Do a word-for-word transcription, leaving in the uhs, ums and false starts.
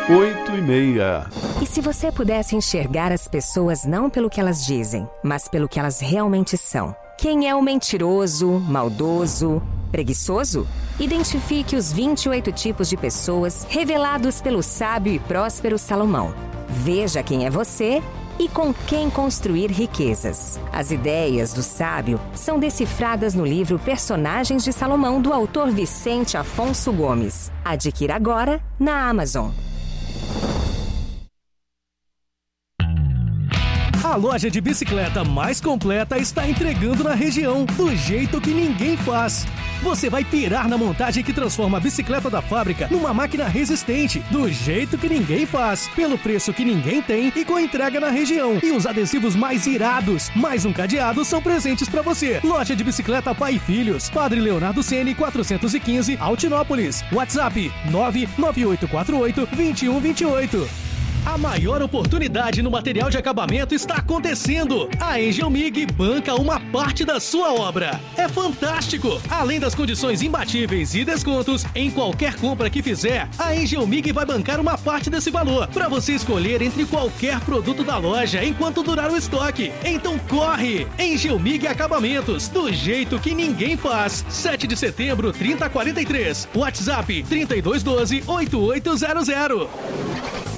oito e meia. E se você pudesse enxergar as pessoas não pelo que elas dizem, mas pelo que elas realmente são? Quem é o mentiroso, maldoso, preguiçoso? Identifique os vinte e oito tipos de pessoas revelados pelo sábio e próspero Salomão. Veja quem é você e com quem construir riquezas. As ideias do sábio são decifradas no livro Personagens de Salomão, do autor Vicente Afonso Gomes. Adquira agora na Amazon. A loja de bicicleta mais completa está entregando na região, do jeito que ninguém faz. Você vai pirar na montagem que transforma a bicicleta da fábrica numa máquina resistente, do jeito que ninguém faz, pelo preço que ninguém tem e com entrega na região. E os adesivos mais irados, mais um cadeado, são presentes para você. Loja de bicicleta Pai e Filhos, Padre Leonardo Ceni, quatrocentos e quinze, Altinópolis. WhatsApp nove nove oito quatro oito, dois um dois oito. A maior oportunidade no material de acabamento está acontecendo. A Engelmig banca uma parte da sua obra. É fantástico! Além das condições imbatíveis e descontos, em qualquer compra que fizer, a Engelmig vai bancar uma parte desse valor, para você escolher entre qualquer produto da loja enquanto durar o estoque. Então corre! Engelmig Acabamentos, do jeito que ninguém faz. sete de setembro, trinta quarenta e três. WhatsApp trinta e dois doze, oito oito zero zero.